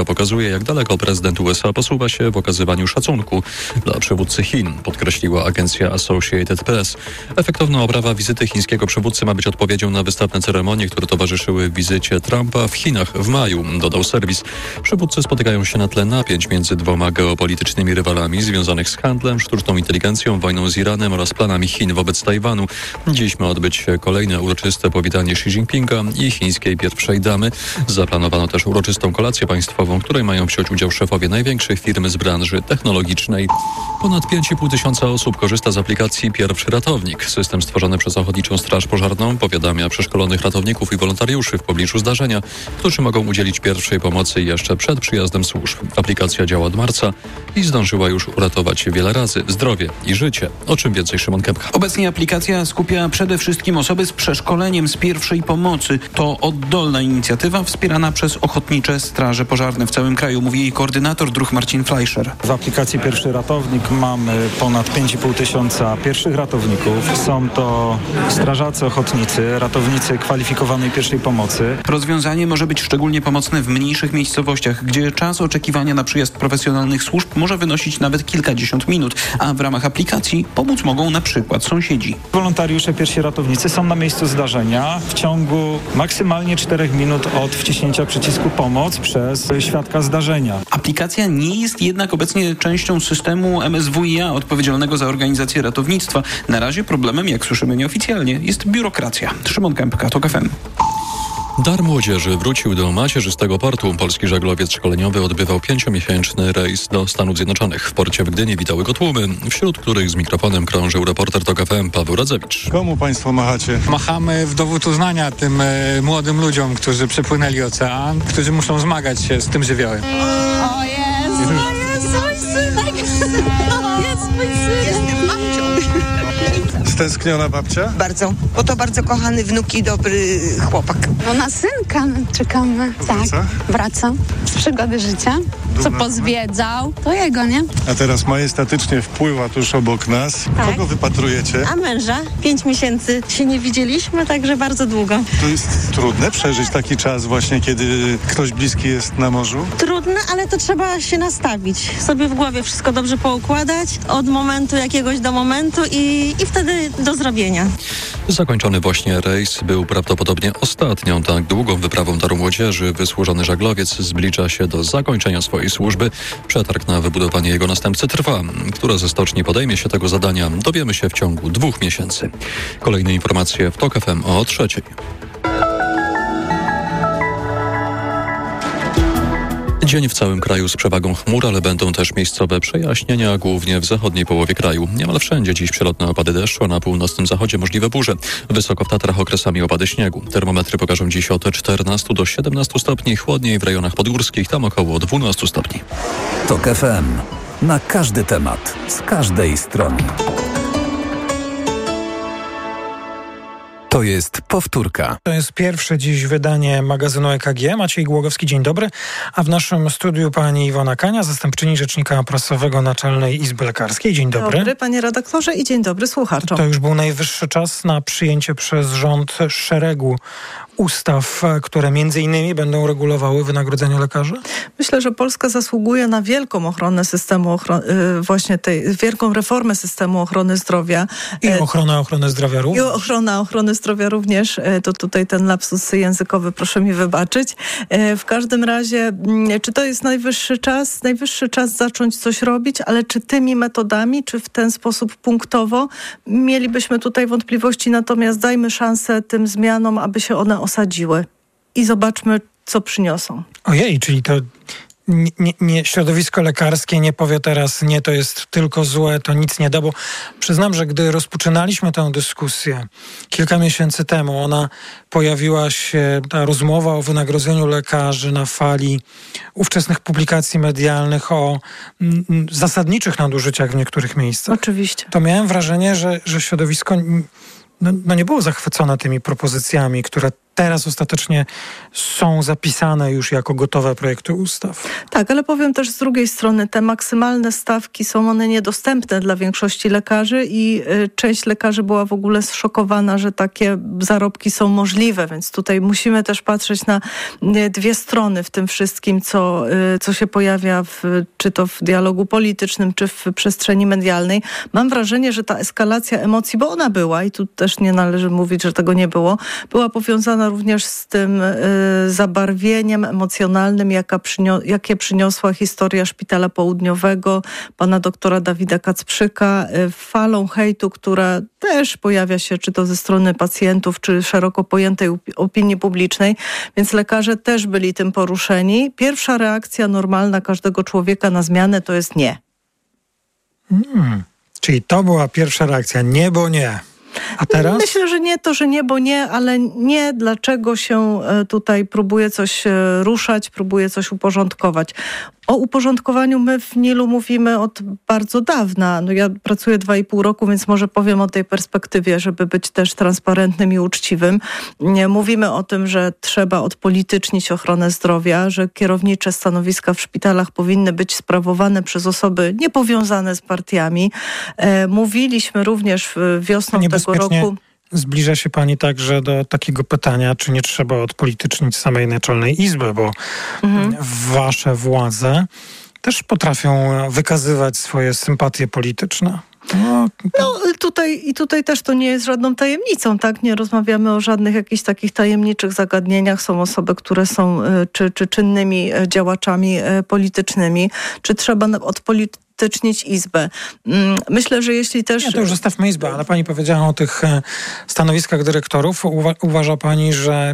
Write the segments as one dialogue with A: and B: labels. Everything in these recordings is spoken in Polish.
A: To pokazuje, jak daleko prezydent USA posuwa się w okazywaniu szacunku dla przywódcy Chin, podkreśliła agencja Associated Press. Efektowna oprawa wizyty chińskiego przywódcy ma być odpowiedzią na wystawne ceremonie, które towarzyszyły wizycie Trumpa w Chinach w maju, dodał serwis. Przywódcy spotykają się na tle napięć między dwoma geopolitycznymi rywalami związanych z handlem, sztuczną inteligencją, wojną z Iranem oraz planami Chin wobec Tajwanu. Dziś ma odbyć się kolejne uroczyste powitanie Xi Jinpinga i chińskiej pierwszej damy. Zaplanowano też uroczystą kolację państwową, w której mają wziąć udział szefowie największych firm z branży technologicznej. Ponad 5,5 tysiąca osób korzysta z aplikacji Pierwszy Ratownik. System stworzony przez Ochotniczą Straż Pożarną powiadamia przeszkolonych ratowników i wolontariuszy w pobliżu zdarzenia, którzy mogą udzielić pierwszej pomocy jeszcze przed przyjazdem służb. Aplikacja działa od marca i zdążyła już uratować wiele razy zdrowie i życie. O czym więcej Szymon Kępka.
B: Obecnie aplikacja skupia przede wszystkim osoby z przeszkoleniem z pierwszej pomocy. To oddolna inicjatywa wspierana przez Ochotnicze Straże Pożarne w całym kraju, mówi jej koordynator dróg Marcin Fleischer.
C: W aplikacji Pierwszy Ratownik mamy ponad 5,5 tysiąca pierwszych ratowników. Są to strażacy, ochotnicy, ratownicy kwalifikowanej pierwszej pomocy.
B: Rozwiązanie może być szczególnie pomocne w mniejszych miejscowościach, gdzie czas oczekiwania na przyjazd profesjonalnych służb może wynosić nawet kilkadziesiąt minut, a w ramach aplikacji pomóc mogą na przykład sąsiedzi.
C: Wolontariusze, pierwsi ratownicy są na miejscu zdarzenia w ciągu maksymalnie 4 minut od wciśnięcia przycisku pomoc przez świadka zdarzenia.
B: Aplikacja nie jest jednak obecnie częścią systemu MSWiA odpowiedzialnego za organizację ratownictwa. Na razie problemem, jak słyszymy nieoficjalnie, jest biurokracja. Szymon Kępka, TOK FM.
A: Dar młodzieży wrócił do macierzystego portu. Polski żaglowiec szkoleniowy odbywał 5-miesięczny rejs do Stanów Zjednoczonych. W porcie w Gdyni witały go tłumy, wśród których z mikrofonem krążył reporter TOK FM Paweł Radzewicz.
D: Komu państwo machacie?
E: Machamy w dowód uznania tym młodym ludziom, którzy przepłynęli ocean, którzy muszą zmagać się z tym żywiołem.
F: O jest mój synek! Jest mój synek!
D: Stęskniona babcia?
G: Bardzo, bo to bardzo kochany wnuk i dobry chłopak.
F: No na synka czekamy.
D: Wraca?
F: Wraca. Z przygody życia. Co pozwiedzał, to jego, nie?
D: A teraz majestatycznie wpływa tuż obok nas.
H: Tak.
D: Kogo wypatrujecie?
H: A męża? 5 miesięcy się nie widzieliśmy, także bardzo długo.
D: To jest trudne przeżyć taki czas właśnie, kiedy ktoś bliski jest na morzu?
H: Trudne, ale to trzeba się nastawić. Sobie w głowie wszystko dobrze poukładać, od momentu jakiegoś do momentu i wtedy do zrobienia.
A: Zakończony właśnie rejs był prawdopodobnie ostatnią tak długą wyprawą Daru Młodzieży. Wysłużony żaglowiec zbliża się do zakończenia swojej służby. Przetarg na wybudowanie jego następcy trwa. Która ze stoczni podejmie się tego zadania, dowiemy się w ciągu 2 miesięcy. Kolejne informacje w TOK FM o 3:00. Dzień w całym kraju z przewagą chmur, ale będą też miejscowe przejaśnienia, głównie w zachodniej połowie kraju. Niemal wszędzie dziś przelotne opady deszczu, a na północnym zachodzie możliwe burze. Wysoko w Tatrach okresami opady śniegu. Termometry pokażą dziś od 14 do 17 stopni, chłodniej w rejonach podgórskich, tam około 12 stopni.
I: TOK FM. Na każdy temat, z każdej strony. To jest powtórka.
J: To jest pierwsze dziś wydanie magazynu EKG. Maciej Głogowski, dzień dobry. A w naszym studiu pani Iwona Kania, zastępczyni rzecznika prasowego Naczelnej Izby Lekarskiej. Dzień dobry.
K: Dzień dobry, panie redaktorze, i dzień dobry słuchaczom.
J: To już był najwyższy czas na przyjęcie przez rząd szeregu ustaw, które między innymi będą regulowały wynagrodzenia lekarzy?
K: Myślę, że Polska zasługuje na wielką ochronę systemu, właśnie tej wielką reformę systemu ochrony zdrowia.
J: I ochronę zdrowia również.
K: I ochrony zdrowia również. To tutaj ten lapsus językowy, proszę mi wybaczyć. W każdym razie, czy to jest najwyższy czas? Najwyższy czas zacząć coś robić, ale czy tymi metodami, czy w ten sposób punktowo? Mielibyśmy tutaj wątpliwości, natomiast dajmy szansę tym zmianom, aby się one osadziły i zobaczmy, co przyniosą.
J: Ojej, czyli to nie środowisko lekarskie nie powie teraz, nie, to jest tylko złe, to nic nie da, bo przyznam, że gdy rozpoczynaliśmy tę dyskusję kilka miesięcy temu, ona pojawiła się, ta rozmowa o wynagrodzeniu lekarzy na fali ówczesnych publikacji medialnych o zasadniczych nadużyciach w niektórych miejscach.
K: Oczywiście.
J: To miałem wrażenie, że środowisko nie było zachwycone tymi propozycjami, które teraz ostatecznie są zapisane już jako gotowe projekty ustaw.
K: Tak, ale powiem też z drugiej strony, te maksymalne stawki są one niedostępne dla większości lekarzy i część lekarzy była w ogóle zszokowana, że takie zarobki są możliwe, więc tutaj musimy też patrzeć na dwie strony w tym wszystkim, co się pojawia czy to w dialogu politycznym, czy w przestrzeni medialnej. Mam wrażenie, że ta eskalacja emocji, bo ona była i tu też nie należy mówić, że tego nie było, była powiązana również z tym zabarwieniem emocjonalnym, jakie przyniosła historia Szpitala Południowego, pana doktora Dawida Kacprzyka, falą hejtu, która też pojawia się czy to ze strony pacjentów, czy szeroko pojętej opinii publicznej, więc lekarze też byli tym poruszeni. Pierwsza reakcja normalna każdego człowieka na zmianę to jest nie.
J: Czyli to była pierwsza reakcja, nie, bo nie. A teraz?
K: Myślę, że nie to, że nie, bo nie, ale nie dlaczego się tutaj próbuje coś ruszać, próbuje coś uporządkować. O uporządkowaniu my w NIL-u mówimy od bardzo dawna. Ja pracuję 2,5 roku, więc może powiem o tej perspektywie, żeby być też transparentnym i uczciwym. Mówimy o tym, że trzeba odpolitycznić ochronę zdrowia, że kierownicze stanowiska w szpitalach powinny być sprawowane przez osoby niepowiązane z partiami. Mówiliśmy również wiosną tego roku...
J: Zbliża się pani także do takiego pytania, czy nie trzeba odpolitycznić samej Naczelnej Izby, bo wasze władze też potrafią wykazywać swoje sympatie polityczne.
K: Tutaj też to nie jest żadną tajemnicą, tak? Nie rozmawiamy o żadnych jakichś takich tajemniczych zagadnieniach. Są osoby, które są czy czynnymi działaczami politycznymi. Czy trzeba odpolitycznić Izbę? Myślę, że jeśli też...
J: Nie, to już zostawmy Izbę, ale pani powiedziała o tych stanowiskach dyrektorów. Uważa pani, że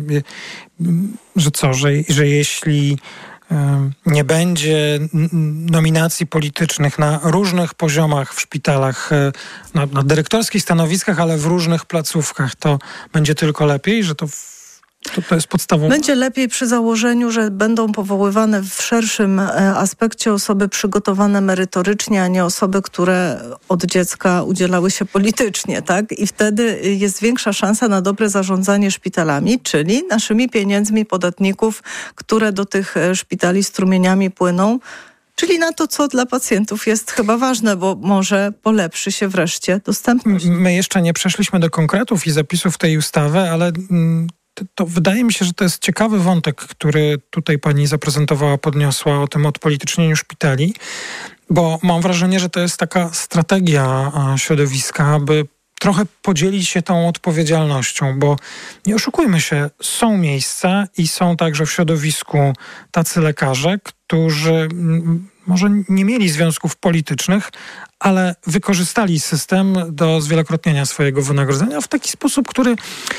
J: jeśli nie będzie nominacji politycznych na różnych poziomach w szpitalach, na dyrektorskich stanowiskach, ale w różnych placówkach, to będzie tylko lepiej, że to jest podstawowe?
K: Będzie lepiej przy założeniu, że będą powoływane w szerszym aspekcie osoby przygotowane merytorycznie, a nie osoby, które od dziecka udzielały się politycznie, tak? I wtedy jest większa szansa na dobre zarządzanie szpitalami, czyli naszymi pieniędzmi podatników, które do tych szpitali strumieniami płyną. Czyli na to, co dla pacjentów jest chyba ważne, bo może polepszy się wreszcie dostępność.
J: My jeszcze nie przeszliśmy do konkretów i zapisów tej ustawy, ale... To wydaje mi się, że to jest ciekawy wątek, który tutaj pani zaprezentowała, podniosła o tym odpolitycznieniu szpitali, bo mam wrażenie, że to jest taka strategia środowiska, aby trochę podzielić się tą odpowiedzialnością, bo nie oszukujmy się, są miejsca i są także w środowisku tacy lekarze, którzy może nie mieli związków politycznych, ale wykorzystali system do zwielokrotnienia swojego wynagrodzenia w taki sposób, który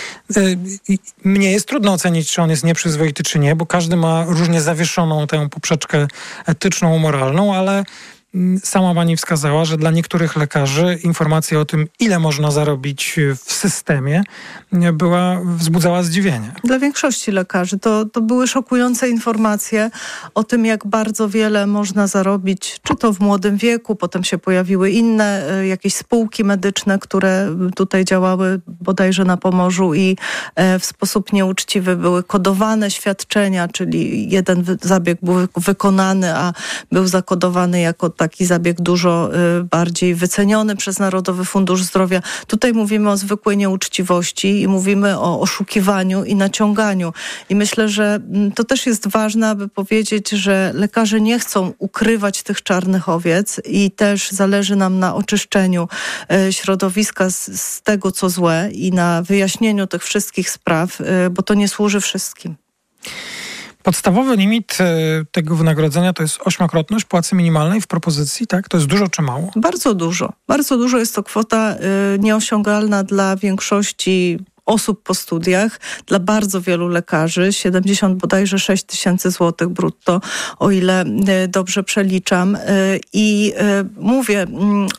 J: mnie jest trudno ocenić, czy on jest nieprzyzwoity, czy nie, bo każdy ma różnie zawieszoną tę poprzeczkę etyczną, moralną, ale sama pani wskazała, że dla niektórych lekarzy informacja o tym, ile można zarobić w systemie, wzbudzała zdziwienie.
K: Dla większości lekarzy to były szokujące informacje o tym, jak bardzo wiele można zarobić, czy to w młodym wieku, potem się pojawiły inne jakieś spółki medyczne, które tutaj działały bodajże na Pomorzu i w sposób nieuczciwy były kodowane świadczenia, czyli jeden zabieg był wykonany, a był zakodowany jako taki zabieg dużo bardziej wyceniony przez Narodowy Fundusz Zdrowia. Tutaj mówimy o zwykłej nieuczciwości i mówimy o oszukiwaniu i naciąganiu. I myślę, że to też jest ważne, aby powiedzieć, że lekarze nie chcą ukrywać tych czarnych owiec i też zależy nam na oczyszczeniu środowiska z tego, co złe i na wyjaśnieniu tych wszystkich spraw, bo to nie służy wszystkim.
J: Podstawowy limit tego wynagrodzenia to jest 8-krotność płacy minimalnej w propozycji, tak? To jest dużo czy mało?
K: Bardzo dużo. Bardzo dużo. Jest to kwota nieosiągalna dla większości osób po studiach, dla bardzo wielu lekarzy, 76 tysięcy złotych brutto, o ile dobrze przeliczam. I mówię,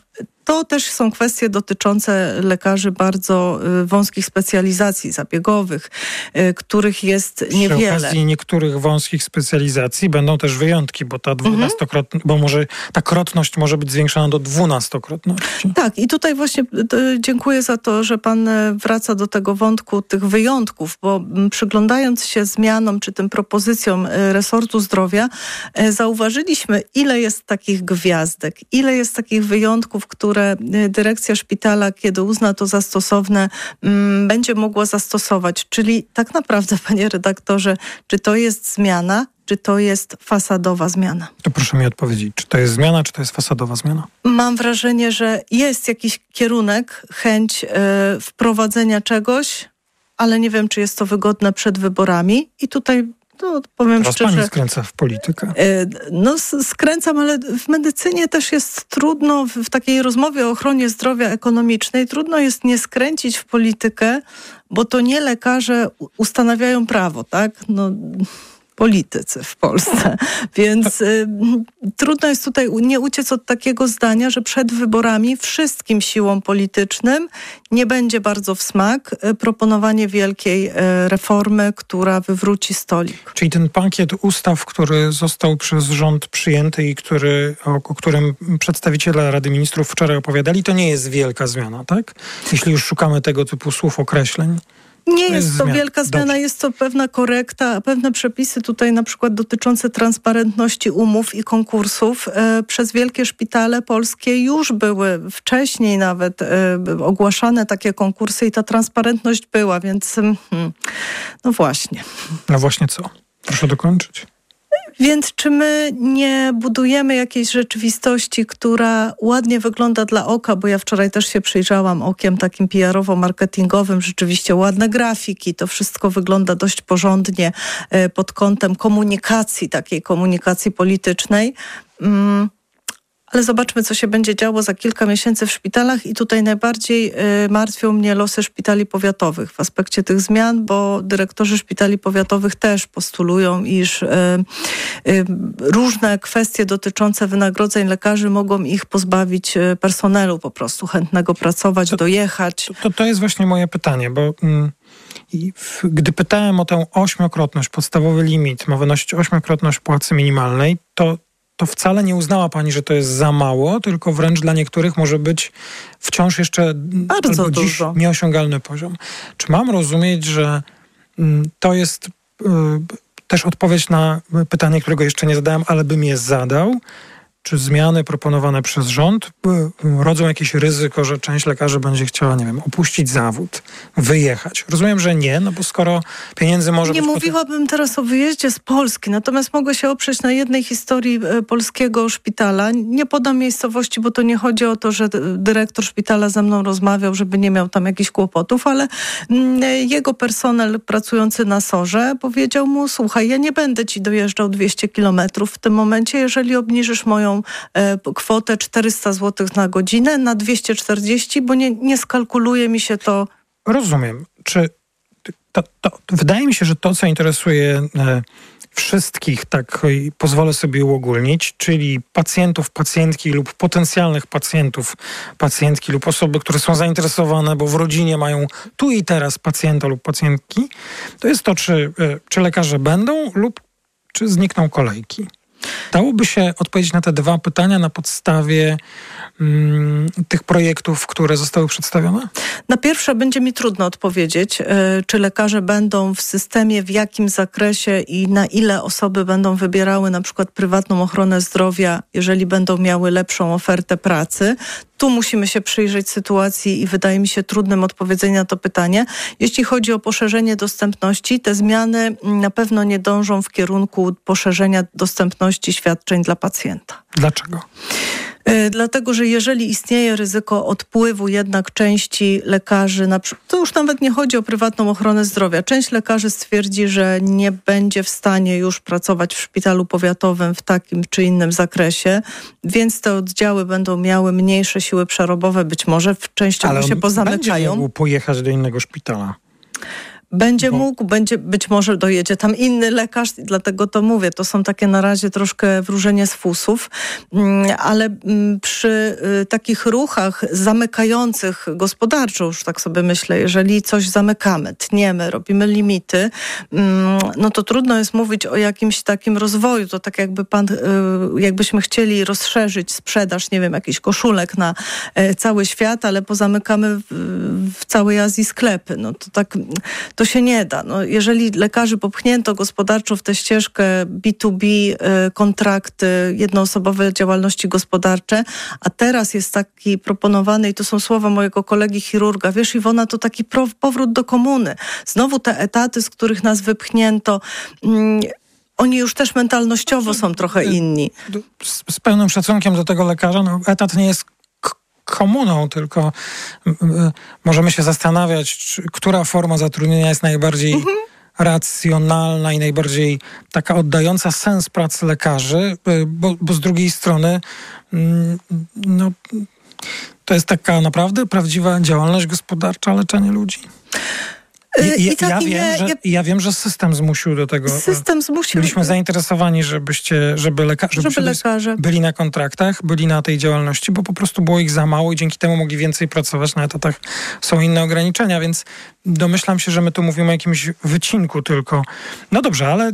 K: to też są kwestie dotyczące lekarzy bardzo wąskich specjalizacji zabiegowych, których jest niewiele.
J: Przy okazji niektórych wąskich specjalizacji będą też wyjątki, bo ta 12-krotność, bo może ta krotność może być zwiększona do 12-krotności.
K: Tak, i tutaj właśnie dziękuję za to, że pan wraca do tego wątku tych wyjątków, bo przyglądając się zmianom czy tym propozycjom resortu zdrowia, zauważyliśmy, ile jest takich gwiazdek, ile jest takich wyjątków, które dyrekcja szpitala, kiedy uzna to za stosowne, będzie mogła zastosować. Czyli tak naprawdę, panie redaktorze, czy to jest zmiana, czy to jest fasadowa zmiana?
J: To proszę mi odpowiedzieć, czy to jest zmiana, czy to jest fasadowa zmiana?
K: Mam wrażenie, że jest jakiś kierunek, chęć wprowadzenia czegoś, ale nie wiem, czy jest to wygodne przed wyborami. I tutaj powiem
J: teraz
K: szczerze...
J: pani skręca w politykę.
K: Skręcam, ale w medycynie też jest trudno, w takiej rozmowie o ochronie zdrowia ekonomicznej, trudno jest nie skręcić w politykę, bo to nie lekarze ustanawiają prawo, tak? Politycy w Polsce. Więc trudno jest tutaj nie uciec od takiego zdania, że przed wyborami wszystkim siłom politycznym nie będzie bardzo w smak proponowanie wielkiej reformy, która wywróci stolik.
J: Czyli ten pakiet ustaw, który został przez rząd przyjęty i o którym przedstawiciele Rady Ministrów wczoraj opowiadali, to nie jest wielka zmiana, tak? Jeśli już szukamy tego typu słów, określeń.
K: Nie jest to wielka zmiana, jest to pewna korekta, pewne przepisy tutaj na przykład dotyczące transparentności umów i konkursów. Przez wielkie szpitale polskie już były wcześniej nawet ogłaszane takie konkursy i ta transparentność była, więc no właśnie.
J: No właśnie co? Proszę dokończyć.
K: Więc czy my nie budujemy jakiejś rzeczywistości, która ładnie wygląda dla oka, bo ja wczoraj też się przyjrzałam okiem takim PR-owo-marketingowym, rzeczywiście ładne grafiki, to wszystko wygląda dość porządnie pod kątem komunikacji, takiej komunikacji politycznej. Ale zobaczmy, co się będzie działo za kilka miesięcy w szpitalach i tutaj najbardziej martwią mnie losy szpitali powiatowych w aspekcie tych zmian, bo dyrektorzy szpitali powiatowych też postulują, iż różne kwestie dotyczące wynagrodzeń lekarzy mogą ich pozbawić personelu po prostu chętnego pracować, dojechać.
J: To jest właśnie moje pytanie, bo gdy pytałem o tę 8-krotność, podstawowy limit ma wynosić 8-krotność płacy minimalnej, to wcale nie uznała pani, że to jest za mało, tylko wręcz dla niektórych może być wciąż jeszcze
K: bardzo dużo
J: nieosiągalny poziom. Czy mam rozumieć, że to jest też odpowiedź na pytanie, którego jeszcze nie zadałem, ale bym je zadał? Czy zmiany proponowane przez rząd rodzą jakieś ryzyko, że część lekarzy będzie chciała, nie wiem, opuścić zawód, wyjechać? Rozumiem, że nie, no bo skoro pieniędzy może być...
K: Nie mówiłabym teraz o wyjeździe z Polski, natomiast mogę się oprzeć na jednej historii polskiego szpitala. Nie podam miejscowości, bo to nie chodzi o to, że dyrektor szpitala ze mną rozmawiał, żeby nie miał tam jakichś kłopotów, ale jego personel pracujący na SOR-ze powiedział mu: słuchaj, ja nie będę ci dojeżdżał 200 kilometrów w tym momencie, jeżeli obniżysz moją kwotę 400 zł na godzinę na 240, bo nie skalkuluje mi się to.
J: Rozumiem. Czy wydaje mi się, że to, co interesuje wszystkich, tak pozwolę sobie uogólnić, czyli pacjentów, pacjentki lub potencjalnych pacjentów, pacjentki lub osoby, które są zainteresowane, bo w rodzinie mają tu i teraz pacjenta lub pacjentki, to jest to, czy lekarze będą lub czy znikną kolejki. Dałoby się odpowiedzieć na te dwa pytania na podstawie tych projektów, które zostały przedstawione?
K: Na pierwsze będzie mi trudno odpowiedzieć, czy lekarze będą w systemie, w jakim zakresie i na ile osoby będą wybierały na przykład prywatną ochronę zdrowia, jeżeli będą miały lepszą ofertę pracy. Tu musimy się przyjrzeć sytuacji i wydaje mi się trudnym odpowiedzenie na to pytanie. Jeśli chodzi o poszerzenie dostępności, te zmiany na pewno nie dążą w kierunku poszerzenia dostępności świadczeń dla pacjenta.
J: Dlaczego?
K: Dlatego, że jeżeli istnieje ryzyko odpływu jednak części lekarzy, to już nawet nie chodzi o prywatną ochronę zdrowia. Część lekarzy stwierdzi, że nie będzie w stanie już pracować w szpitalu powiatowym w takim czy innym zakresie, więc te oddziały będą miały mniejsze siły przerobowe, być może częściowo się pozamykają.
J: Ale on będzie mógł pojechać do innego szpitala.
K: Będzie mógł, być może dojedzie tam inny lekarz, dlatego to mówię, to są takie na razie troszkę wróżenie z fusów, ale przy takich ruchach zamykających gospodarczo, już tak sobie myślę, jeżeli coś zamykamy, tniemy, robimy limity, no to trudno jest mówić o jakimś takim rozwoju. To tak jakbyśmy chcieli rozszerzyć sprzedaż, nie wiem, jakichś koszulek na cały świat, ale pozamykamy w całej Azji sklepy. No to tak, to się nie da. No, jeżeli lekarzy popchnięto gospodarczo w tę ścieżkę B2B, kontrakty, jednoosobowe działalności gospodarcze, a teraz jest taki proponowany, i to są słowa mojego kolegi chirurga, wiesz, Iwona, to taki powrót do komuny. Znowu te etaty, z których nas wypchnięto, oni już też mentalnościowo są trochę inni.
J: Z pełnym szacunkiem do tego lekarza, no, etat nie jest komuną, tylko możemy się zastanawiać, która forma zatrudnienia jest najbardziej racjonalna i najbardziej taka oddająca sens pracy lekarzy, bo z drugiej strony no, to jest taka naprawdę prawdziwa działalność gospodarcza, leczenie ludzi. Ja wiem, że system zmusił do tego.
K: System zmusił.
J: Byliśmy zainteresowani, żeby lekarze byli na kontraktach, byli na tej działalności, bo po prostu było ich za mało i dzięki temu mogli więcej pracować. Na etatach są inne ograniczenia, więc domyślam się, że my tu mówimy o jakimś wycinku tylko. No dobrze, ale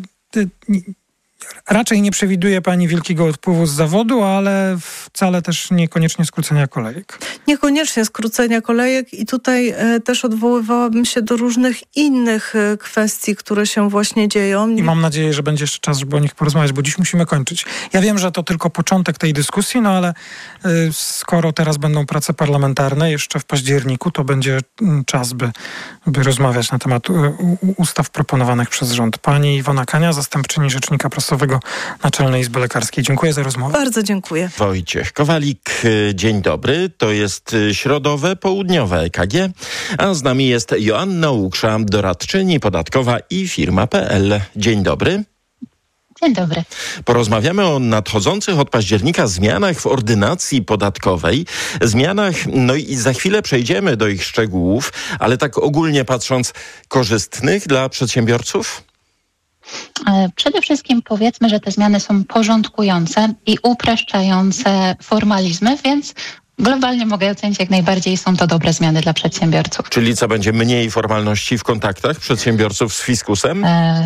J: raczej nie przewiduje pani wielkiego odpływu z zawodu, ale wcale też niekoniecznie skrócenia kolejek.
K: Niekoniecznie skrócenia kolejek i tutaj też odwoływałabym się do różnych innych kwestii, które się właśnie dzieją.
J: I mam nadzieję, że będzie jeszcze czas, żeby o nich porozmawiać, bo dziś musimy kończyć. Ja wiem, że to tylko początek tej dyskusji, no ale skoro teraz będą prace parlamentarne jeszcze w październiku, to będzie czas, by rozmawiać na temat ustaw proponowanych przez rząd. Pani Iwona Kania, zastępczyni rzecznika prasowego Naczelnej Izby Lekarskiej. Dziękuję za rozmowę.
K: Bardzo dziękuję.
L: Wojciech Kowalik, dzień dobry. To jest środowe, południowe EKG, a z nami jest Joanna Łuksza, doradczyni podatkowa i firma.pl. Dzień dobry.
M: Dzień dobry.
L: Porozmawiamy o nadchodzących od października zmianach w ordynacji podatkowej. Zmianach, no i za chwilę przejdziemy do ich szczegółów, ale tak ogólnie patrząc, korzystnych dla przedsiębiorców?
M: Przede wszystkim powiedzmy, że te zmiany są porządkujące i upraszczające formalizmy, więc globalnie mogę ocenić, jak najbardziej są to dobre zmiany dla przedsiębiorców.
L: Czyli co, będzie mniej formalności w kontaktach przedsiębiorców z fiskusem?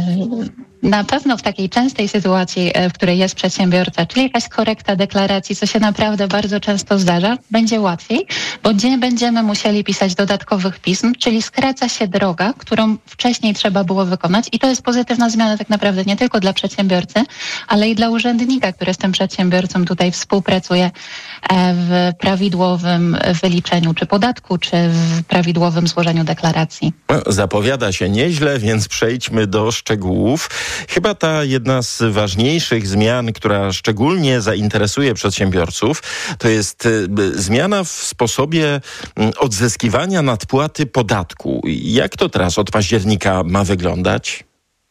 M: Na pewno w takiej częstej sytuacji, w której jest przedsiębiorca, czyli jakaś korekta deklaracji, co się naprawdę bardzo często zdarza, będzie łatwiej, bo nie będziemy musieli pisać dodatkowych pism, czyli skraca się droga, którą wcześniej trzeba było wykonać i to jest pozytywna zmiana tak naprawdę nie tylko dla przedsiębiorcy, ale i dla urzędnika, który z tym przedsiębiorcą tutaj współpracuje w prawidłowym wyliczeniu czy podatku, czy w prawidłowym złożeniu deklaracji.
L: Zapowiada się nieźle, więc przejdźmy do szczegółów. Chyba ta jedna z ważniejszych zmian, która szczególnie zainteresuje przedsiębiorców, to jest zmiana w sposobie odzyskiwania nadpłaty podatku. Jak to teraz od października ma wyglądać?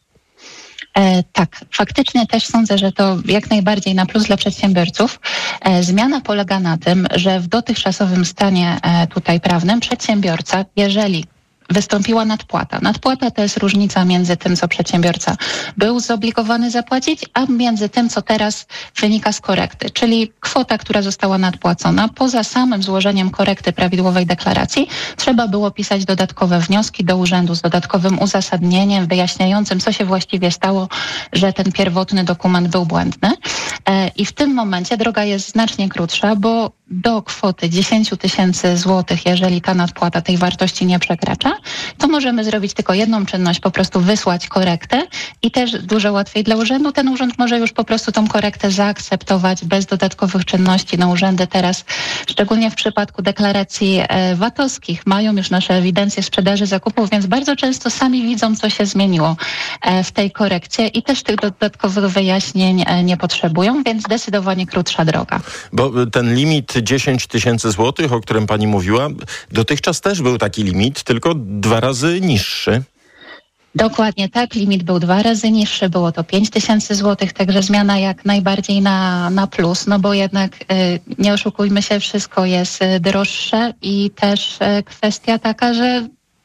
M: Tak, faktycznie też sądzę, że to jak najbardziej na plus dla przedsiębiorców. Zmiana polega na tym, że w dotychczasowym stanie tutaj prawnym przedsiębiorca, jeżeli wystąpiła nadpłata. Nadpłata to jest różnica między tym, co przedsiębiorca był zobligowany zapłacić, a między tym, co teraz wynika z korekty, czyli kwota, która została nadpłacona. Poza samym złożeniem korekty prawidłowej deklaracji trzeba było pisać dodatkowe wnioski do urzędu z dodatkowym uzasadnieniem wyjaśniającym, co się właściwie stało, że ten pierwotny dokument był błędny. I w tym momencie droga jest znacznie krótsza, bo do kwoty 10 000 złotych, jeżeli ta nadpłata tej wartości nie przekracza, to możemy zrobić tylko jedną czynność, po prostu wysłać korektę i też dużo łatwiej dla urzędu. Ten urząd może już po prostu tą korektę zaakceptować bez dodatkowych czynności. No urzędy teraz, szczególnie w przypadku deklaracji VAT-owskich, mają już nasze ewidencje sprzedaży zakupów, więc bardzo często sami widzą, co się zmieniło w tej korekcie i też tych dodatkowych wyjaśnień nie potrzebują, więc zdecydowanie krótsza droga.
L: Bo ten limit 10 000 złotych, o którym pani mówiła, dotychczas też był taki limit, tylko 2 razy niższy.
M: Dokładnie tak, limit był 2 razy niższy, było to 5 000 złotych, także zmiana jak najbardziej na plus, no bo jednak nie oszukujmy się, wszystko jest droższe i też kwestia taka, że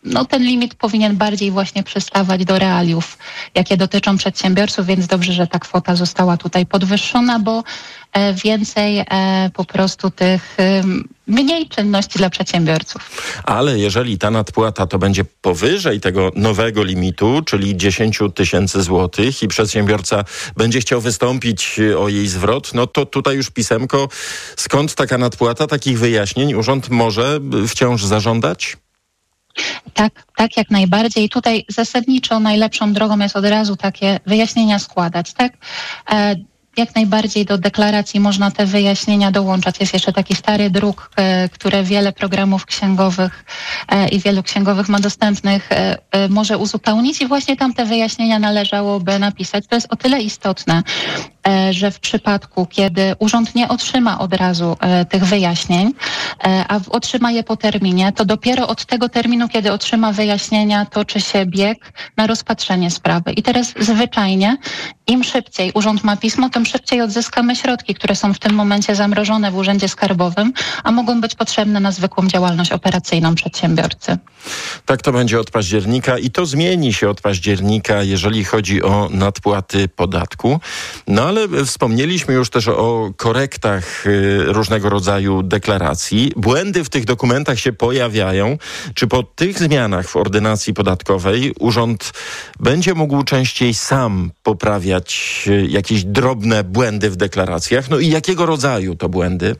M: ten limit powinien bardziej właśnie przystawać do realiów, jakie dotyczą przedsiębiorców, więc dobrze, że ta kwota została tutaj podwyższona, bo więcej po prostu tych mniej czynności dla przedsiębiorców.
L: Ale jeżeli ta nadpłata to będzie powyżej tego nowego limitu, czyli 10 000 złotych i przedsiębiorca będzie chciał wystąpić o jej zwrot, no to tutaj już pisemko, skąd taka nadpłata, takich wyjaśnień urząd może wciąż zażądać?
M: Tak, jak najbardziej. Tutaj zasadniczo najlepszą drogą jest od razu takie wyjaśnienia składać, tak? Jak najbardziej do deklaracji można te wyjaśnienia dołączać. Jest jeszcze taki stary druk, który wiele programów księgowych i wielu księgowych ma dostępnych, może uzupełnić i właśnie tam te wyjaśnienia należałoby napisać. To jest o tyle istotne, że w przypadku, kiedy urząd nie otrzyma od razu tych wyjaśnień, a otrzyma je po terminie, to dopiero od tego terminu, kiedy otrzyma wyjaśnienia, toczy się bieg na rozpatrzenie sprawy. I teraz zwyczajnie im szybciej urząd ma pismo, tym szybciej odzyskamy środki, które są w tym momencie zamrożone w Urzędzie Skarbowym, a mogą być potrzebne na zwykłą działalność operacyjną przedsiębiorcy.
L: Tak to będzie od października i to zmieni się od października, jeżeli chodzi o nadpłaty podatku. No ale wspomnieliśmy już też o korektach różnego rodzaju deklaracji. Błędy w tych dokumentach się pojawiają. Czy po tych zmianach w ordynacji podatkowej urząd będzie mógł częściej sam poprawiać jakieś drobne błędy w deklaracjach? No i jakiego rodzaju to błędy?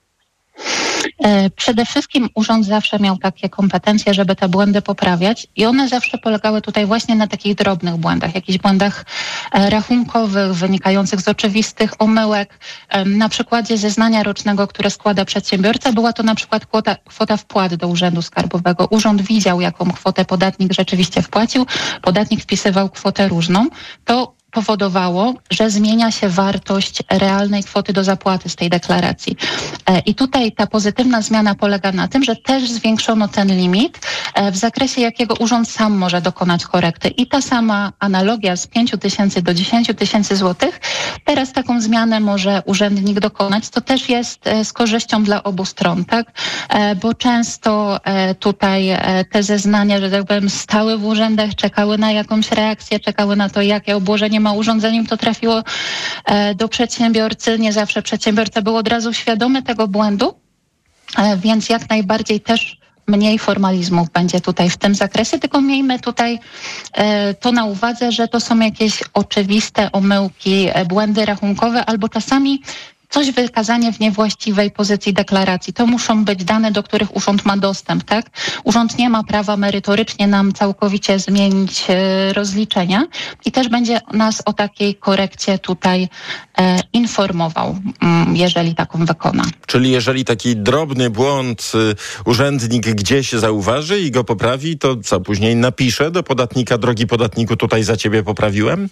M: Przede wszystkim urząd zawsze miał takie kompetencje, żeby te błędy poprawiać i one zawsze polegały tutaj właśnie na takich drobnych błędach, jakichś błędach rachunkowych, wynikających z oczywistych omyłek. Na przykładzie zeznania rocznego, które składa przedsiębiorca, była to na przykład kwota wpłat do Urzędu Skarbowego. Urząd widział, jaką kwotę podatnik rzeczywiście wpłacił, podatnik wpisywał kwotę różną. To powodowało, że zmienia się wartość realnej kwoty do zapłaty z tej deklaracji. I tutaj ta pozytywna zmiana polega na tym, że też zwiększono ten limit, w zakresie jakiego urząd sam może dokonać korekty. I ta sama analogia z 5 000 do 10 000 złotych, teraz taką zmianę może urzędnik dokonać. To też jest z korzyścią dla obu stron, tak? Bo często tutaj te zeznania, że tak powiem, stały w urzędach, czekały na jakąś reakcję, czekały na to, jakie obłożenie ma urząd, zanim to trafiło do przedsiębiorcy. Nie zawsze przedsiębiorca był od razu świadomy tego błędu, więc jak najbardziej też mniej formalizmów będzie tutaj w tym zakresie, tylko miejmy tutaj to na uwadze, że to są jakieś oczywiste omyłki, błędy rachunkowe albo czasami coś wykazanie w niewłaściwej pozycji deklaracji. To muszą być dane, do których urząd ma dostęp, tak? Urząd nie ma prawa merytorycznie nam całkowicie zmienić rozliczenia i też będzie nas o takiej korekcie tutaj informował, jeżeli taką wykona.
L: Czyli jeżeli taki drobny błąd urzędnik gdzieś zauważy i go poprawi, to co, później napisze do podatnika: drogi podatniku, tutaj za ciebie poprawiłem?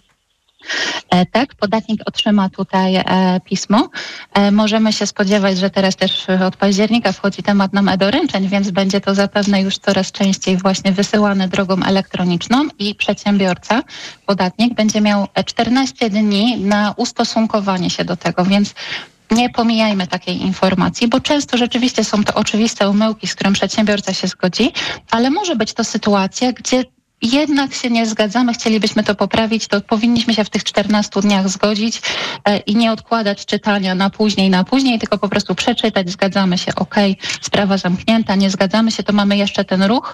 M: Tak, podatnik otrzyma tutaj pismo. Możemy się spodziewać, że teraz też od października wchodzi temat nam e-doręczeń, więc będzie to zapewne już coraz częściej właśnie wysyłane drogą elektroniczną i przedsiębiorca, podatnik będzie miał 14 dni na ustosunkowanie się do tego, więc nie pomijajmy takiej informacji, bo często rzeczywiście są to oczywiste omyłki, z którym przedsiębiorca się zgodzi, ale może być to sytuacja, gdzie jednak się nie zgadzamy, chcielibyśmy to poprawić, to powinniśmy się w tych 14 dniach zgodzić i nie odkładać czytania na później, tylko po prostu przeczytać, zgadzamy się, okej, sprawa zamknięta, nie zgadzamy się, to mamy jeszcze ten ruch,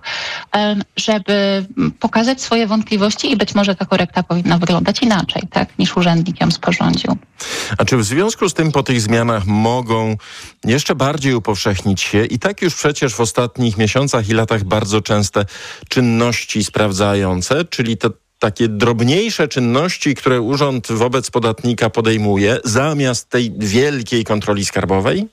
M: żeby pokazać swoje wątpliwości i być może ta korekta powinna wyglądać inaczej, tak, niż urzędnik ją sporządził.
L: A czy w związku z tym po tych zmianach mogą jeszcze bardziej upowszechnić się i tak już przecież w ostatnich miesiącach i latach bardzo częste czynności sprawdzające, czyli te takie drobniejsze czynności, które urząd wobec podatnika podejmuje zamiast tej wielkiej kontroli skarbowej?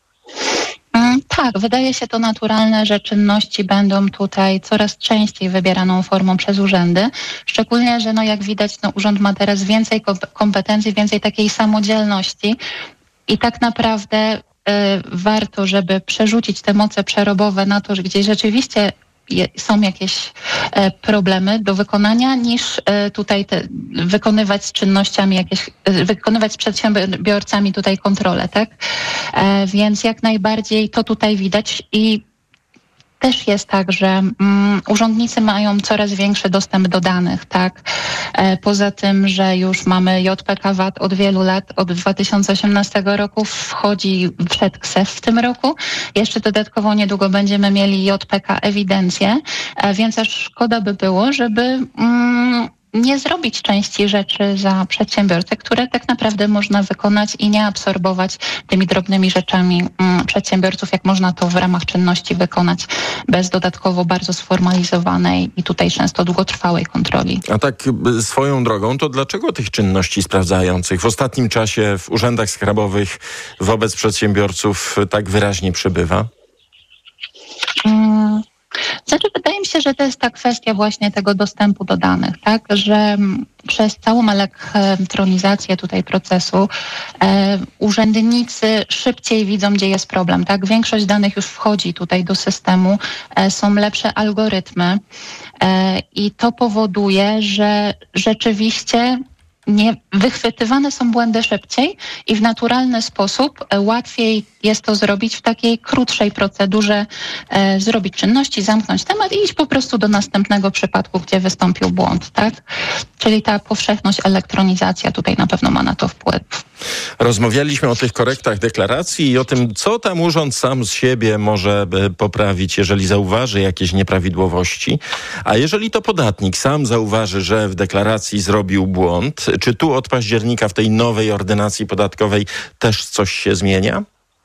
M: Tak, wydaje się to naturalne, że czynności będą tutaj coraz częściej wybieraną formą przez urzędy. Szczególnie, że jak widać, urząd ma teraz więcej kompetencji, więcej takiej samodzielności i tak naprawdę warto, żeby przerzucić te moce przerobowe na to, że gdzieś rzeczywiście są jakieś problemy do wykonania, niż tutaj wykonywać z czynnościami wykonywać z przedsiębiorcami tutaj kontrolę, tak? Więc jak najbardziej to tutaj widać i też jest tak, że urzędnicy mają coraz większy dostęp do danych, tak? Poza tym, że już mamy JPK VAT od wielu lat, od 2018 roku wszedł KSeF w tym roku. Jeszcze dodatkowo niedługo będziemy mieli JPK ewidencję, więc aż szkoda by było, żeby nie zrobić części rzeczy za przedsiębiorcę, które tak naprawdę można wykonać i nie absorbować tymi drobnymi rzeczami przedsiębiorców, jak można to w ramach czynności wykonać bez dodatkowo bardzo sformalizowanej i tutaj często długotrwałej kontroli.
L: A tak swoją drogą, to dlaczego tych czynności sprawdzających w ostatnim czasie w urzędach skarbowych wobec przedsiębiorców tak wyraźnie przybywa?
M: Znaczy, wydaje mi się, że to jest ta kwestia właśnie tego dostępu do danych, tak, że przez całą elektronizację tutaj procesu urzędnicy szybciej widzą, gdzie jest problem, tak, większość danych już wchodzi tutaj do systemu, są lepsze algorytmy i to powoduje, że rzeczywiście nie wychwytywane są błędy szybciej i w naturalny sposób łatwiej jest to zrobić w takiej krótszej procedurze, zrobić czynności, zamknąć temat i iść po prostu do następnego przypadku, gdzie wystąpił błąd, tak? Czyli ta powszechność, elektronizacja tutaj na pewno ma na to wpływ.
L: Rozmawialiśmy o tych korektach deklaracji i o tym, co tam urząd sam z siebie może poprawić, jeżeli zauważy jakieś nieprawidłowości. A jeżeli to podatnik sam zauważy, że w deklaracji zrobił błąd, czy tu od października w tej nowej ordynacji podatkowej też coś się zmienia?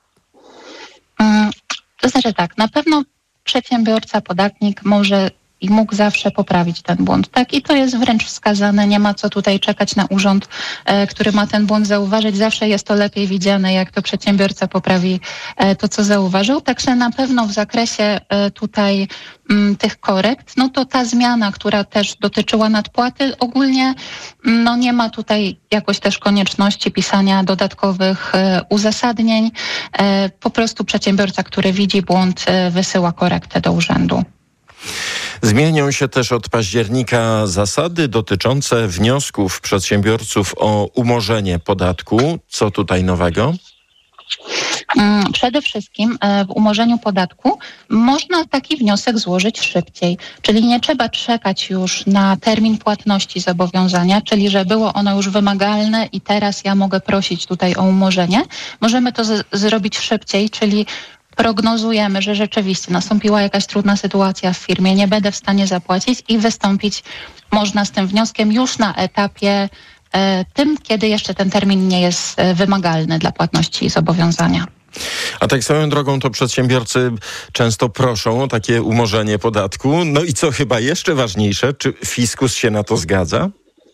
M: To znaczy tak, na pewno przedsiębiorca, podatnik może i mógł zawsze poprawić ten błąd, tak? I to jest wręcz wskazane, nie ma co tutaj czekać na urząd, który ma ten błąd zauważyć. Zawsze jest to lepiej widziane, jak to przedsiębiorca poprawi to, co zauważył. Także na pewno w zakresie tutaj tych korekt, no to ta zmiana, która też dotyczyła nadpłaty, ogólnie no nie ma tutaj jakoś też konieczności pisania dodatkowych uzasadnień. Po prostu przedsiębiorca, który widzi błąd, wysyła korektę do urzędu.
L: Zmienią się też od października zasady dotyczące wniosków przedsiębiorców o umorzenie podatku. Co tutaj nowego?
M: Przede wszystkim w umorzeniu podatku można taki wniosek złożyć szybciej, czyli nie trzeba czekać już na termin płatności zobowiązania, czyli że było ono już wymagalne i teraz ja mogę prosić tutaj o umorzenie. Możemy to zrobić szybciej, czyli prognozujemy, że rzeczywiście nastąpiła jakaś trudna sytuacja w firmie, nie będę w stanie zapłacić i wystąpić można z tym wnioskiem już na etapie tym, kiedy jeszcze ten termin nie jest wymagalny dla płatności i zobowiązania.
L: A tak swoją drogą to przedsiębiorcy często proszą o takie umorzenie podatku. No i co chyba jeszcze ważniejsze, czy fiskus się na to zgadza?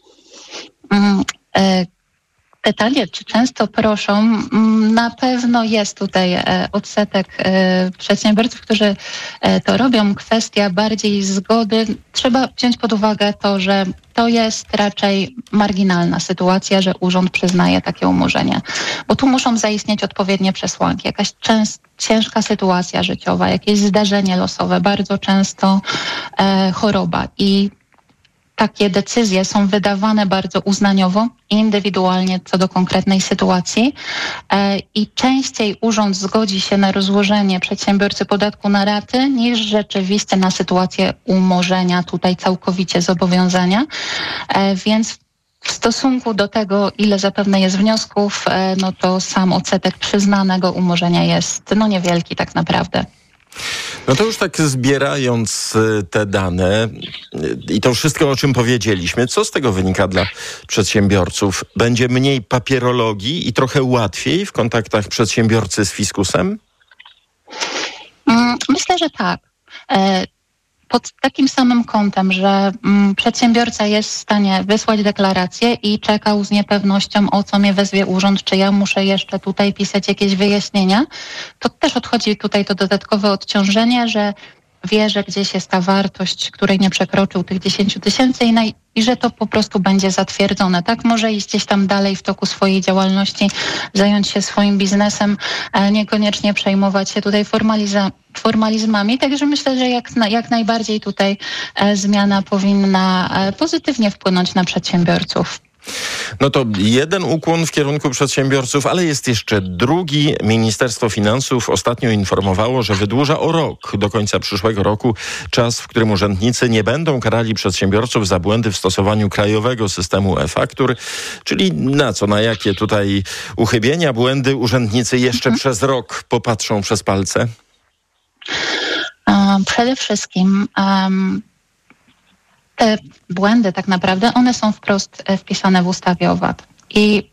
M: Pytanie, czy często proszą, na pewno jest tutaj odsetek przedsiębiorców, którzy to robią. Kwestia bardziej zgody. Trzeba wziąć pod uwagę to, że to jest raczej marginalna sytuacja, że urząd przyznaje takie umorzenie. Bo tu muszą zaistnieć odpowiednie przesłanki. Jakaś ciężka sytuacja życiowa, jakieś zdarzenie losowe, bardzo często choroba i takie decyzje są wydawane bardzo uznaniowo i indywidualnie co do konkretnej sytuacji i częściej urząd zgodzi się na rozłożenie przedsiębiorcy podatku na raty niż rzeczywiście na sytuację umorzenia tutaj całkowicie zobowiązania, więc w stosunku do tego, ile zapewne jest wniosków, no to sam odsetek przyznanego umorzenia jest niewielki tak naprawdę.
L: No to już tak zbierając te dane i to wszystko, o czym powiedzieliśmy, co z tego wynika dla przedsiębiorców? Będzie mniej papierologii i trochę łatwiej w kontaktach przedsiębiorcy z fiskusem?
M: Myślę, że tak. Pod takim samym kątem, że przedsiębiorca jest w stanie wysłać deklarację i czekał z niepewnością, o co mnie wezwie urząd, czy ja muszę jeszcze tutaj pisać jakieś wyjaśnienia, to też odchodzi tutaj to dodatkowe odciążenie, że wie, że gdzieś jest ta wartość, której nie przekroczył tych 10 000 i że to po prostu będzie zatwierdzone. Tak, może iść gdzieś tam dalej w toku swojej działalności, zająć się swoim biznesem, niekoniecznie przejmować się tutaj formalizmami. Także myślę, że jak najbardziej tutaj zmiana powinna pozytywnie wpłynąć na przedsiębiorców.
L: No to jeden ukłon w kierunku przedsiębiorców, ale jest jeszcze drugi. Ministerstwo Finansów ostatnio informowało, że wydłuża o rok do końca przyszłego roku czas, w którym urzędnicy nie będą karali przedsiębiorców za błędy w stosowaniu krajowego systemu e-faktur. Czyli na jakie tutaj uchybienia, błędy urzędnicy jeszcze przez rok popatrzą przez palce?
M: Przede wszystkim te błędy tak naprawdę, one są wprost wpisane w ustawie o VAT. I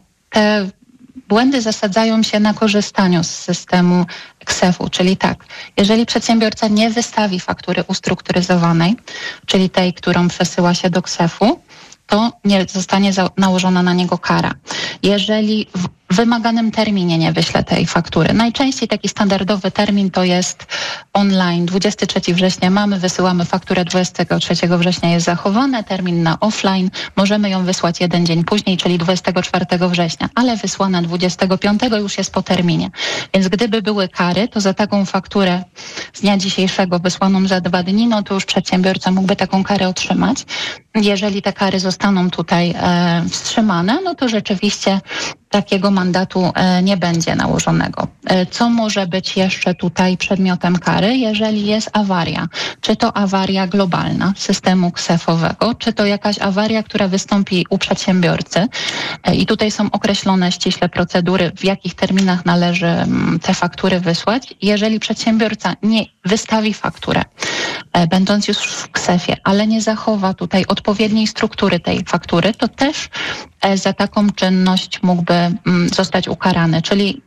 M: te błędy zasadzają się na korzystaniu z systemu KSeF-u, czyli tak, jeżeli przedsiębiorca nie wystawi faktury ustrukturyzowanej, czyli tej, którą przesyła się do KSeF-u, to nie zostanie nałożona na niego kara. Jeżeli w wymaganym terminie nie wyśle tej faktury. Najczęściej taki standardowy termin to jest online. 23 września wysyłamy fakturę, 23 września jest zachowane, termin na offline. Możemy ją wysłać jeden dzień później, czyli 24 września, ale wysłana 25 już jest po terminie. Więc gdyby były kary, to za taką fakturę z dnia dzisiejszego wysłaną za 2 dni, no to już przedsiębiorca mógłby taką karę otrzymać. Jeżeli te kary zostaną tutaj wstrzymane, no to rzeczywiście takiego mandatu nie będzie nałożonego. Co może być jeszcze tutaj przedmiotem kary, jeżeli jest awaria? Czy to awaria globalna systemu KSeF-owego, czy to jakaś awaria, która wystąpi u przedsiębiorcy? I tutaj są określone ściśle procedury, w jakich terminach należy te faktury wysłać. Jeżeli przedsiębiorca nie wystawi fakturę, będąc już w KSeF-ie, ale nie zachowa tutaj odpowiedniej struktury tej faktury, to też za taką czynność mógłby zostać ukarany. Czyli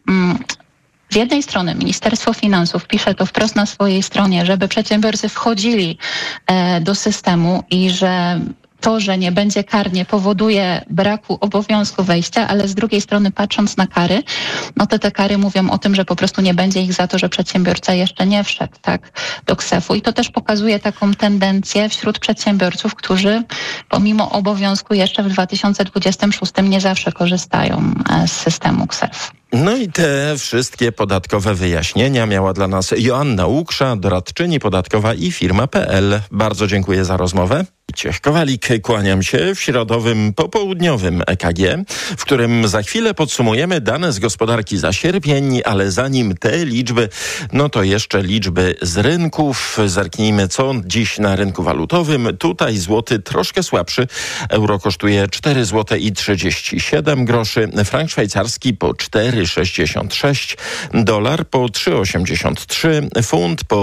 M: z jednej strony Ministerstwo Finansów pisze to wprost na swojej stronie, żeby przedsiębiorcy wchodzili do systemu i że to, że nie będzie karnie, powoduje braku obowiązku wejścia, ale z drugiej strony patrząc na kary, no to te kary mówią o tym, że po prostu nie będzie ich za to, że przedsiębiorca jeszcze nie wszedł do KSeF-u. I to też pokazuje taką tendencję wśród przedsiębiorców, którzy pomimo obowiązku jeszcze w 2026 nie zawsze korzystają z systemu KSeF.
L: No i te wszystkie podatkowe wyjaśnienia miała dla nas Joanna Łuksza, doradczyni podatkowa i firma.pl. Bardzo dziękuję za rozmowę. Ciech Kowalik, kłaniam się w środowym popołudniowym EKG, w którym za chwilę podsumujemy dane z gospodarki za sierpień, ale zanim te liczby, no to jeszcze liczby z rynków. Zerknijmy, co dziś na rynku walutowym. Tutaj złoty troszkę słabszy. Euro kosztuje 4 zł i 37 groszy. Frank szwajcarski po 4,66. Dolar po 3,83. Funt po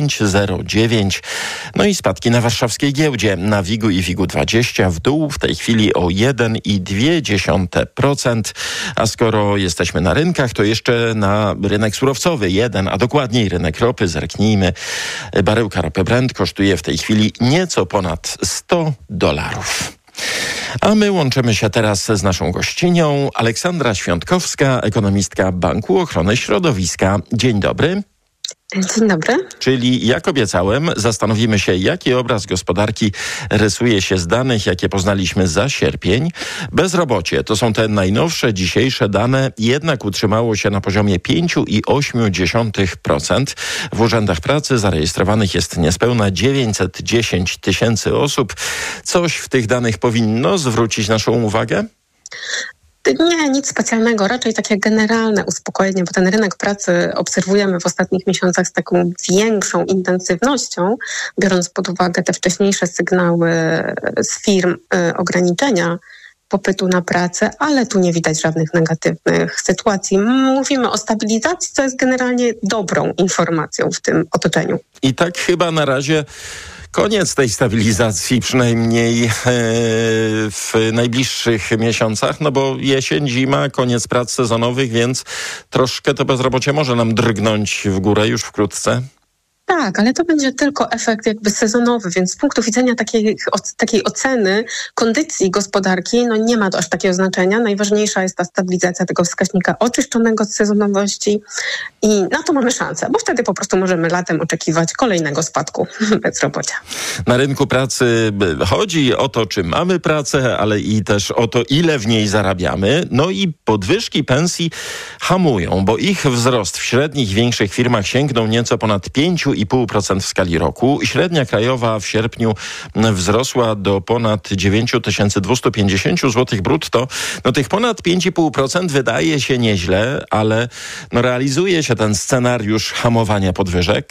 L: 5,09. No i spadki na warszawskiej giełdzie. Na WIG-u i WIG-u20 w dół w tej chwili o 1,2%. A skoro jesteśmy na rynkach, to jeszcze na rynek surowcowy a dokładniej rynek ropy. Zerknijmy. Baryłka ropy Brent kosztuje w tej chwili nieco ponad $100. A my łączymy się teraz z naszą gościnią, Aleksandra Świątkowska, ekonomistka Banku Ochrony Środowiska. Dzień dobry.
N: Dzień dobry.
L: Czyli jak obiecałem, zastanowimy się, jaki obraz gospodarki rysuje się z danych, jakie poznaliśmy za sierpień. Bezrobocie to są te najnowsze dzisiejsze dane, jednak utrzymało się na poziomie 5,8%. W urzędach pracy zarejestrowanych jest niespełna 910 000 osób. Coś w tych danych powinno zwrócić naszą uwagę?
N: Nie, nic specjalnego, raczej takie generalne uspokojenie, bo ten rynek pracy obserwujemy w ostatnich miesiącach z taką większą intensywnością, biorąc pod uwagę te wcześniejsze sygnały z firm ograniczenia popytu na pracę, ale tu nie widać żadnych negatywnych sytuacji. Mówimy o stabilizacji, co jest generalnie dobrą informacją w tym otoczeniu.
L: I tak chyba na razie koniec tej stabilizacji, przynajmniej w najbliższych miesiącach, no bo jesień, zima, koniec prac sezonowych, więc troszkę to bezrobocie może nam drgnąć w górę już wkrótce.
N: Tak, ale to będzie tylko efekt jakby sezonowy, więc z punktu widzenia takiej oceny kondycji gospodarki, no nie ma to aż takiego znaczenia. Najważniejsza jest ta stabilizacja tego wskaźnika oczyszczonego z sezonowości i na to mamy szansę, bo wtedy po prostu możemy latem oczekiwać kolejnego spadku bezrobocia.
L: Na rynku pracy chodzi o to, czy mamy pracę, ale i też o to, ile w niej zarabiamy. No i podwyżki pensji hamują, bo ich wzrost w średnich, większych firmach sięgnął nieco ponad 5,5%. 4,5% w skali roku. Średnia krajowa w sierpniu wzrosła do ponad 9250 zł brutto. No tych ponad 5,5% wydaje się nieźle, ale realizuje się ten scenariusz hamowania podwyżek?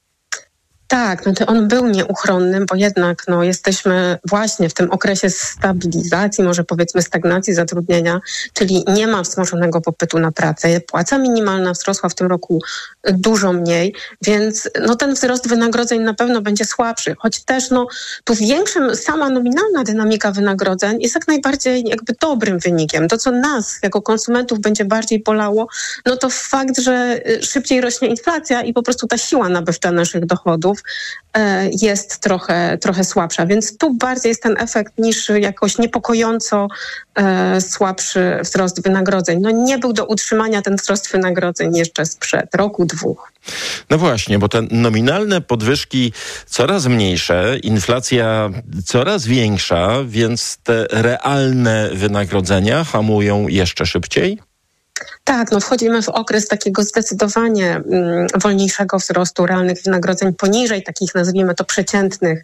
N: Tak, no to on był nieuchronny, bo jednak jesteśmy właśnie w tym okresie stabilizacji, może powiedzmy stagnacji zatrudnienia, czyli nie ma wzmożonego popytu na pracę. Płaca minimalna wzrosła w tym roku dużo mniej, więc ten wzrost wynagrodzeń na pewno będzie słabszy, choć też tu większym sama nominalna dynamika wynagrodzeń jest jak najbardziej jakby dobrym wynikiem. To, co nas jako konsumentów będzie bardziej bolało, to fakt, że szybciej rośnie inflacja i po prostu ta siła nabywcza naszych dochodów jest trochę słabsza, więc tu bardziej jest ten efekt niż jakoś niepokojąco słabszy wzrost wynagrodzeń. Nie był do utrzymania ten wzrost wynagrodzeń jeszcze sprzed roku, 2.
L: No właśnie, bo te nominalne podwyżki coraz mniejsze, inflacja coraz większa, więc te realne wynagrodzenia hamują jeszcze szybciej?
N: Tak, wchodzimy w okres takiego zdecydowanie wolniejszego wzrostu realnych wynagrodzeń poniżej takich, nazwijmy to, przeciętnych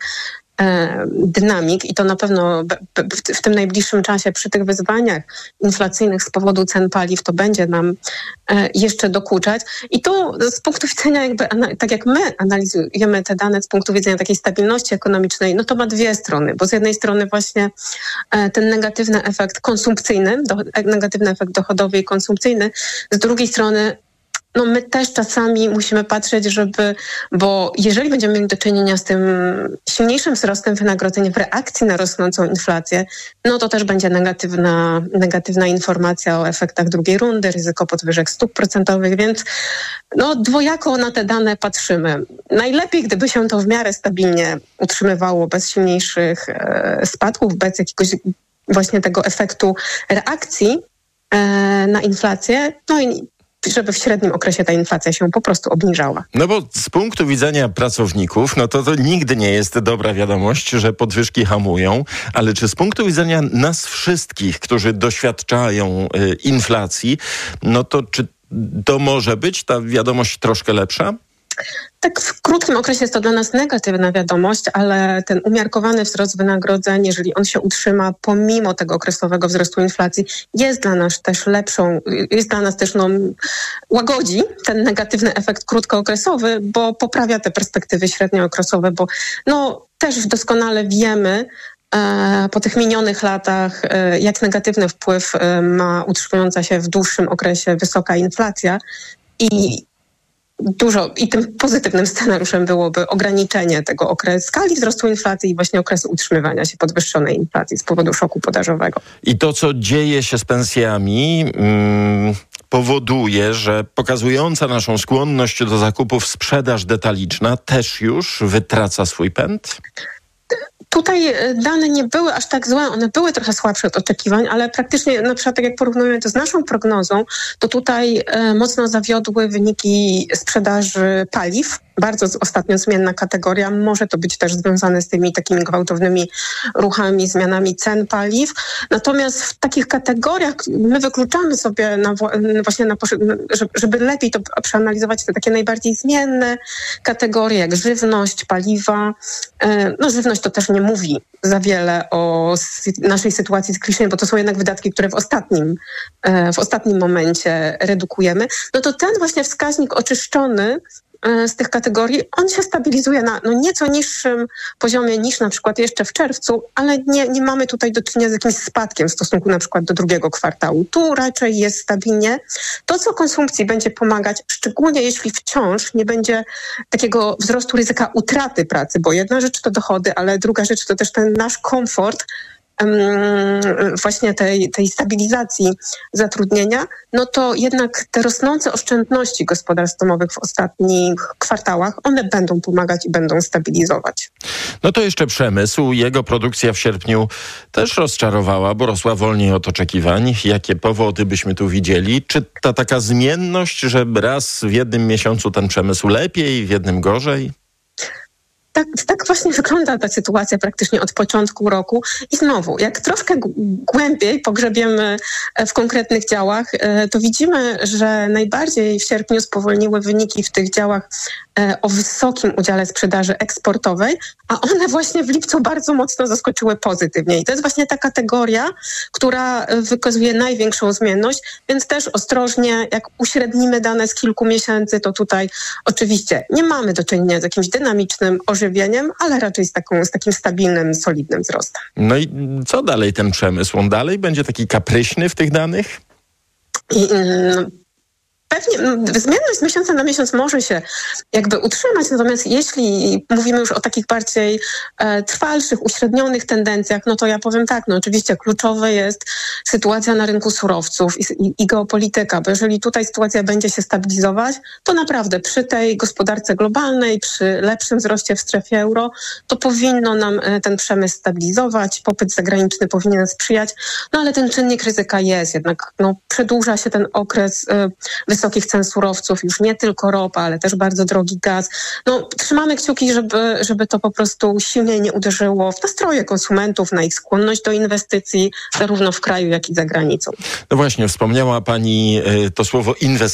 N: dynamik i to na pewno w tym najbliższym czasie przy tych wyzwaniach inflacyjnych z powodu cen paliw to będzie nam jeszcze dokuczać. I tu z punktu widzenia tak jak my analizujemy te dane z punktu widzenia takiej stabilności ekonomicznej, to ma dwie strony, bo z jednej strony właśnie ten negatywny efekt konsumpcyjny, negatywny efekt dochodowy i konsumpcyjny, z drugiej strony my też czasami musimy patrzeć, bo jeżeli będziemy mieli do czynienia z tym silniejszym wzrostem wynagrodzeń w reakcji na rosnącą inflację, to też będzie negatywna informacja o efektach drugiej rundy, ryzyko podwyżek stóp procentowych, więc dwojako na te dane patrzymy. Najlepiej, gdyby się to w miarę stabilnie utrzymywało bez silniejszych spadków, bez jakiegoś właśnie tego efektu reakcji na inflację, i żeby w średnim okresie ta inflacja się po prostu obniżała.
L: Bo z punktu widzenia pracowników, to nigdy nie jest dobra wiadomość, że podwyżki hamują, ale czy z punktu widzenia nas wszystkich, którzy doświadczają inflacji, to czy to może być ta wiadomość troszkę lepsza?
N: Tak, w krótkim okresie jest to dla nas negatywna wiadomość, ale ten umiarkowany wzrost wynagrodzeń, jeżeli on się utrzyma pomimo tego okresowego wzrostu inflacji, jest dla nas też łagodzi ten negatywny efekt krótkookresowy, bo poprawia te perspektywy średniookresowe, bo też doskonale wiemy po tych minionych latach, jak negatywny wpływ ma utrzymująca się w dłuższym okresie wysoka inflacja i tym pozytywnym scenariuszem byłoby ograniczenie tego skali wzrostu inflacji i właśnie okresu utrzymywania się podwyższonej inflacji z powodu szoku podażowego.
L: I to, co dzieje się z pensjami, powoduje, że pokazująca naszą skłonność do zakupów sprzedaż detaliczna też już wytraca swój pęd?
N: Tutaj dane nie były aż tak złe, one były trochę słabsze od oczekiwań, ale praktycznie na przykład tak jak porównujemy to z naszą prognozą, to tutaj mocno zawiodły wyniki sprzedaży paliw. Bardzo ostatnio zmienna kategoria. Może to być też związane z tymi takimi gwałtownymi ruchami, zmianami cen paliw. Natomiast w takich kategoriach my wykluczamy sobie żeby lepiej to przeanalizować te takie najbardziej zmienne kategorie, jak żywność, paliwa. Żywność to też nie mówi za wiele o naszej sytuacji skrytycznej, bo to są jednak wydatki, które w ostatnim momencie redukujemy. To ten właśnie wskaźnik oczyszczony z tych kategorii, on się stabilizuje na nieco niższym poziomie niż na przykład jeszcze w czerwcu, ale nie mamy tutaj do czynienia z jakimś spadkiem w stosunku na przykład do drugiego kwartału. Tu raczej jest stabilnie. To, co konsumpcji będzie pomagać, szczególnie jeśli wciąż nie będzie takiego wzrostu ryzyka utraty pracy, bo jedna rzecz to dochody, ale druga rzecz to też ten nasz komfort, właśnie tej stabilizacji zatrudnienia, to jednak te rosnące oszczędności gospodarstw domowych w ostatnich kwartałach, one będą pomagać i będą stabilizować.
L: To jeszcze przemysł. Jego produkcja w sierpniu też rozczarowała, bo rosła wolniej od oczekiwań. Jakie powody byśmy tu widzieli? Czy ta taka zmienność, że raz w jednym miesiącu ten przemysł lepiej, w jednym gorzej?
N: tak właśnie wygląda ta sytuacja praktycznie od początku roku. I znowu, jak troszkę głębiej pogrzebiemy w konkretnych działach, to widzimy, że najbardziej w sierpniu spowolniły wyniki w tych działach o wysokim udziale sprzedaży eksportowej, a one właśnie w lipcu bardzo mocno zaskoczyły pozytywnie. I to jest właśnie ta kategoria, która wykazuje największą zmienność, więc też ostrożnie, jak uśrednimy dane z kilku miesięcy, to tutaj oczywiście nie mamy do czynienia z jakimś dynamicznym ożywieniem, ale raczej z takim stabilnym, solidnym wzrostem.
L: No i co dalej ten przemysł? On dalej będzie taki kapryśny w tych danych?
N: Pewnie zmienność z miesiąca na miesiąc może się jakby utrzymać, natomiast jeśli mówimy już o takich bardziej trwalszych, uśrednionych tendencjach, no to ja powiem tak, no oczywiście kluczowa jest sytuacja na rynku surowców i geopolityka, bo jeżeli tutaj sytuacja będzie się stabilizować, to naprawdę przy tej gospodarce globalnej, przy lepszym wzroście w strefie euro, to powinno nam ten przemysł stabilizować, popyt zagraniczny powinien sprzyjać, no ale ten czynnik ryzyka jest jednak, no przedłuża się ten okres wysokich cen surowców, już nie tylko ropa, ale też bardzo drogi gaz. No, trzymamy kciuki, żeby to po prostu silniej nie uderzyło w nastroje konsumentów, na ich skłonność do inwestycji, zarówno w kraju, jak i za granicą.
L: No właśnie, wspomniała Pani to słowo inwestycja.